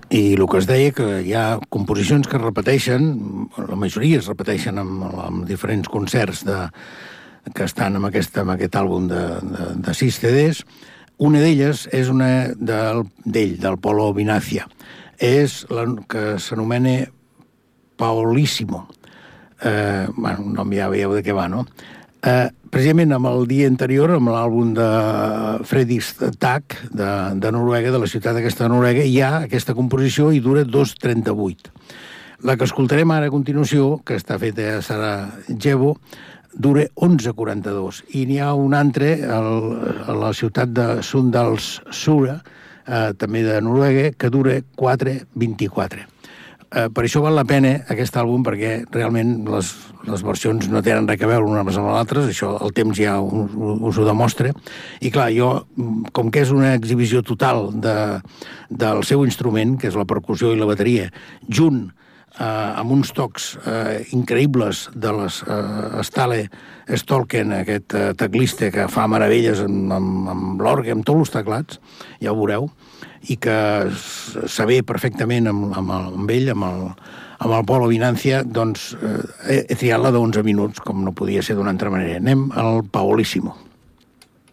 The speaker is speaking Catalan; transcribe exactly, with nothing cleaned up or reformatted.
I el que es deia que hi ha composicions que es repeteixen, la majoria es repeteixen amb, amb diferents concerts de, que estan en aquest, en aquest àlbum de, de, de sis C Ds. Una d'elles és una del, d'ell, del Polo Vinacia. És la que s'anomena Paolissimo. Eh, bueno, un nom ja veieu de què va, no? Eh, precisament amb el dia anterior, amb l'àlbum de Fredrikstad, de, de Noruega, de la ciutat aquesta de Noruega, hi ha aquesta composició i dura dos trenta-vuit. La que escoltarem ara a continuació, que està feta a Sarajevo, dura onze quaranta-dos. I n'hi ha un altre el, a la ciutat de Sunndalsøra, eh, també de Noruega, que dura quatre vint-i-quatre. Eh, per això val la pena aquest àlbum, perquè realment les, les versions no tenen res a veure unes amb les altres, això el temps ja us, us ho demostra, i clar, jo, com que és una exhibició total de, del seu instrument, que és la percussió i la bateria, junt eh, amb uns tocs eh, increïbles de les eh, Stale Stolken, aquest eh, teclista que fa meravelles amb, amb, amb l'orgue, amb tots els teclats, ja ho veureu, i que saber perfectament amb, amb, el, amb ell, amb el, amb el Polo Vinacia, doncs eh, he triat la d'onze minuts, com no podia ser d'una altra manera. Anem al Paolissimo.